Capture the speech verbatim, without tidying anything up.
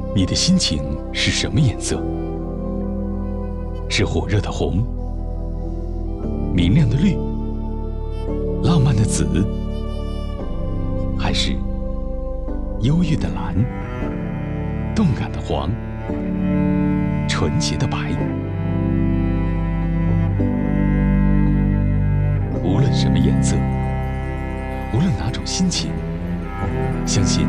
你的心情是什么颜色？是火热的红，明亮的绿，浪漫的紫，还是忧郁的蓝，动感的黄，纯洁的白？无论什么颜色，无论哪种心情，相信